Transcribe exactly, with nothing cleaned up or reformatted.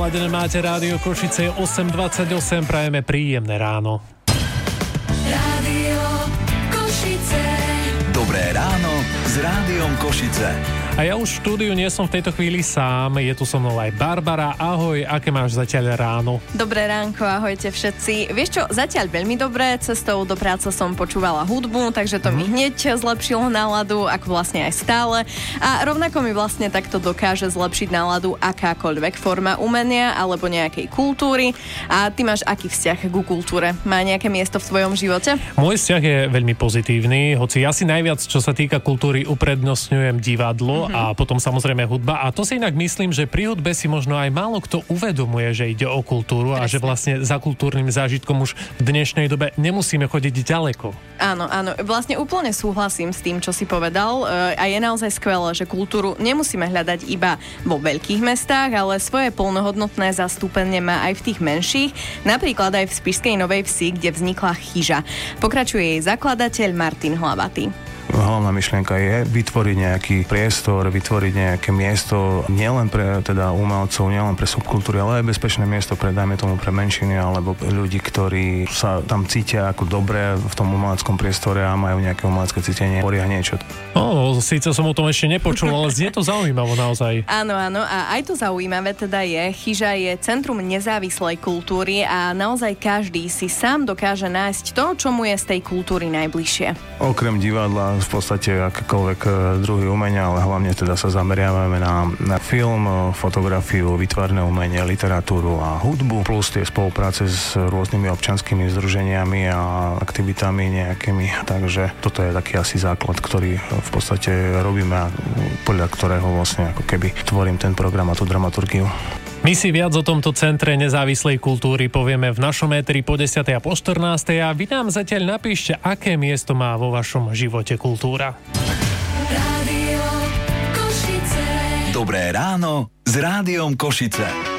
naladené máte Rádio Košice, osem dvadsaťosem, prajeme príjemné ráno. Rádio Košice. Dobré ráno s Rádiom Košice. A ja už v štúdiu nie som v tejto chvíli sám, je tu so mnou aj Barbara. Ahoj, aké máš zatiaľ ráno? Dobré ránko, ahojte všetci. Vieš čo, zatiaľ veľmi dobré, cestou do práce som počúvala hudbu, takže to mm. mi hneď zlepšilo náladu, ako vlastne aj stále. A rovnako mi vlastne takto dokáže zlepšiť náladu akákoľvek forma umenia alebo nejakej kultúry. A ty máš aký vzťah ku kultúre? Má nejaké miesto v tvojom živote? Môj vzťah je veľmi pozitívny, hoci ja si najviac, čo sa týka kultúry, uprednostňujem divadlo a potom samozrejme hudba. A to si inak myslím, že pri hudbe si možno aj málo kto uvedomuje, že ide o kultúru. Presne. A že vlastne za kultúrnym zážitkom už v dnešnej dobe nemusíme chodiť ďaleko. Áno, áno. Vlastne úplne súhlasím s tým, čo si povedal. A je naozaj skvelé, že kultúru nemusíme hľadať iba vo veľkých mestách, ale svoje plnohodnotné zastúpenie má aj v tých menších. Napríklad aj v spišskej Novej Vsi, kde vznikla Chyža. Pokračuje jej zakladateľ Martin Hlavatý. Hlavná myšlienka je vytvoriť nejaký priestor, vytvoriť nejaké miesto nielen pre teda umelcov, nielen pre subkultúry, ale aj bezpečné miesto pre, dajme tomu, pre menšiny alebo ľudí, ktorí sa tam cítia ako dobré v tom umeleckom priestore a majú nejaké umelecké cítenie, tvoria niečo. No, síce som o tom ešte nepočul, ale znie to zaujímavo naozaj. Áno, áno, a aj to zaujímavé teda je, Chyža je centrum nezávislej kultúry a naozaj každý si sám dokáže nájsť to, čo mu je z tej kultúry najbližšie. Okrem divadla v podstate akékoľvek druhy umenia, ale hlavne teda sa zameriavame na, na film, fotografiu, výtvarné umenie, literatúru a hudbu, plus tie spolupráce s rôznymi občianskými združeniami a aktivitami nejakými. Takže toto je taký asi základ, ktorý v podstate robíme a podľa ktorého vlastne ako keby tvorím ten program a tú dramaturgiu. My si viac o tomto centre nezávislej kultúry povieme v našom éteri po desiatej a po štrnástej a vy nám zatiaľ napíšte, aké miesto má vo vašom živote kultúra. Rádio Košice. Dobré ráno s Rádiom Košice.